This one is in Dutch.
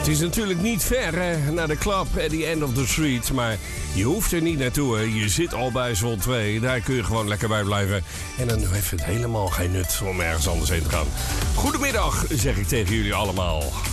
Het is natuurlijk niet ver naar de club at the end of the street. Maar je hoeft er niet naartoe. Hè. Je zit al bij Zon 2. Daar kun je gewoon lekker bij blijven. En dan heeft het helemaal geen nut om ergens anders heen te gaan. Goedemiddag, zeg ik tegen jullie allemaal.